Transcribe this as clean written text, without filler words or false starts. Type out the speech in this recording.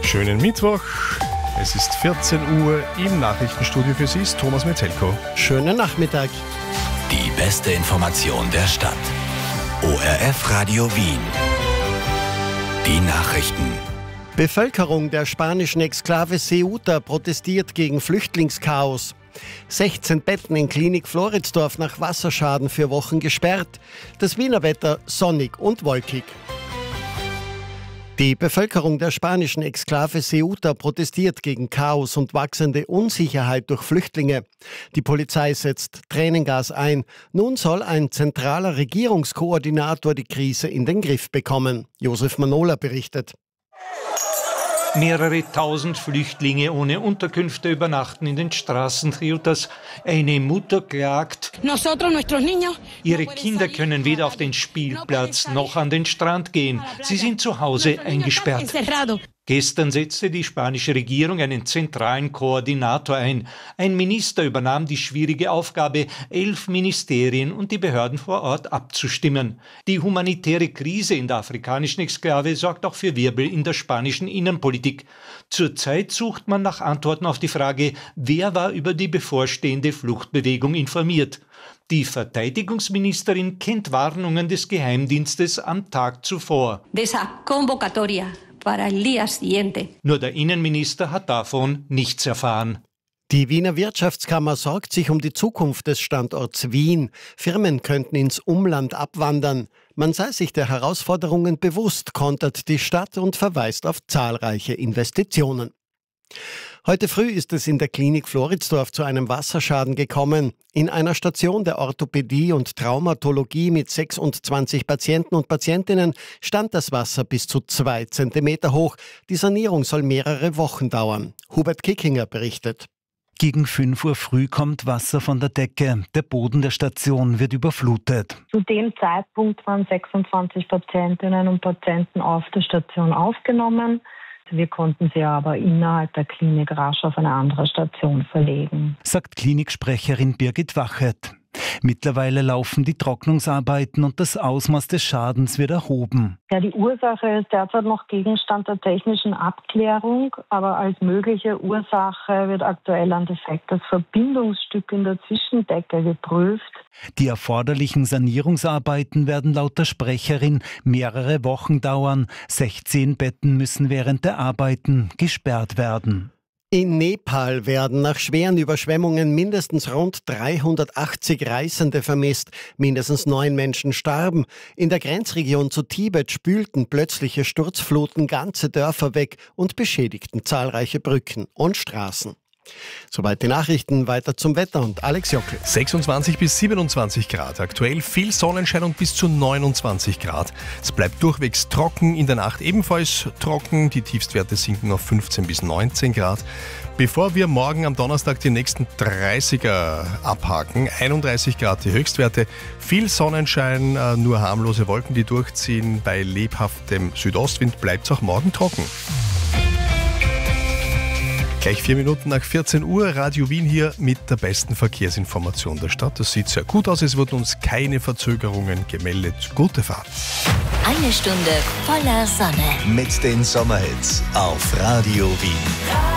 Schönen Mittwoch. Es ist 14 Uhr. Im Nachrichtenstudio für Sie ist Thomas Metzelko. Schönen Nachmittag. Die beste Information der Stadt. ORF Radio Wien. Die Nachrichten. Bevölkerung der spanischen Exklave Ceuta protestiert gegen Flüchtlingschaos. 16 Betten in Klinik Floridsdorf nach Wasserschaden für Wochen gesperrt. Das Wiener Wetter sonnig und wolkig. Die Bevölkerung der spanischen Exklave Ceuta protestiert gegen Chaos und wachsende Unsicherheit durch Flüchtlinge. Die Polizei setzt Tränengas ein. Nun soll ein zentraler Regierungskoordinator die Krise in den Griff bekommen. Josef Manola berichtet. Mehrere tausend Flüchtlinge ohne Unterkünfte übernachten in den Straßen Ceutas. Eine Mutter klagt, ihre Kinder können weder auf den Spielplatz noch an den Strand gehen. Sie sind zu Hause eingesperrt. Gestern setzte die spanische Regierung einen zentralen Koordinator ein. Ein Minister übernahm die schwierige Aufgabe, 11 Ministerien und die Behörden vor Ort abzustimmen. Die humanitäre Krise in der afrikanischen Exklave sorgt auch für Wirbel in der spanischen Innenpolitik. Zurzeit sucht man nach Antworten auf die Frage, wer war über die bevorstehende Fluchtbewegung informiert. Die Verteidigungsministerin kennt Warnungen des Geheimdienstes am Tag zuvor. Nur der Innenminister hat davon nichts erfahren. Die Wiener Wirtschaftskammer sorgt sich um die Zukunft des Standorts Wien. Firmen könnten ins Umland abwandern. Man sei sich der Herausforderungen bewusst, kontert die Stadt und verweist auf zahlreiche Investitionen. Heute früh ist es in der Klinik Floridsdorf zu einem Wasserschaden gekommen. In einer Station der Orthopädie und Traumatologie mit 26 Patienten und Patientinnen stand das Wasser bis zu 2 Zentimeter hoch. Die Sanierung soll mehrere Wochen dauern. Hubert Kickinger berichtet. Gegen 5 Uhr früh kommt Wasser von der Decke. Der Boden der Station wird überflutet. Zu dem Zeitpunkt waren 26 Patientinnen und Patienten auf der Station aufgenommen. Wir konnten sie aber innerhalb der Klinik rasch auf eine andere Station verlegen, sagt Kliniksprecherin Birgit Wachet. Mittlerweile laufen die Trocknungsarbeiten und das Ausmaß des Schadens wird erhoben. Ja, die Ursache ist derzeit noch Gegenstand der technischen Abklärung, aber als mögliche Ursache wird aktuell ein defektes Verbindungsstück in der Zwischendecke geprüft. Die erforderlichen Sanierungsarbeiten werden laut der Sprecherin mehrere Wochen dauern. 16 Betten müssen während der Arbeiten gesperrt werden. In Nepal werden nach schweren Überschwemmungen mindestens rund 380 Reisende vermisst. Mindestens 9 Menschen starben. In der Grenzregion zu Tibet spülten plötzliche Sturzfluten ganze Dörfer weg und beschädigten zahlreiche Brücken und Straßen. Soweit die Nachrichten, weiter zum Wetter und Alex Jockel. 26 bis 27 Grad. Aktuell viel Sonnenschein und bis zu 29 Grad. Es bleibt durchwegs trocken, in der Nacht ebenfalls trocken. Die Tiefstwerte sinken auf 15 bis 19 Grad. Bevor wir morgen am Donnerstag die nächsten 30er abhaken, 31 Grad die Höchstwerte, viel Sonnenschein, nur harmlose Wolken, die durchziehen. Bei lebhaftem Südostwind bleibt es auch morgen trocken. Gleich 4 Minuten nach 14 Uhr, Radio Wien hier mit der besten Verkehrsinformation der Stadt. Das sieht sehr gut aus, es wurden uns keine Verzögerungen gemeldet. Gute Fahrt. Eine Stunde voller Sonne. Mit den Sommerhits auf Radio Wien.